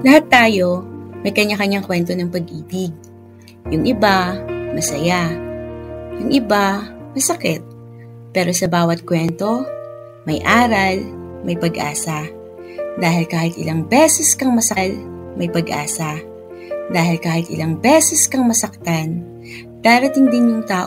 Lahat tayo may kanya-kanyang kwento ng pag-ibig. Yung iba, masaya. Yung iba, masakit. Pero sa bawat kwento, may aral, may pag-asa. Dahil kahit ilang beses kang masakal, may pag-asa. Dahil kahit ilang beses kang masaktan, darating din yung tao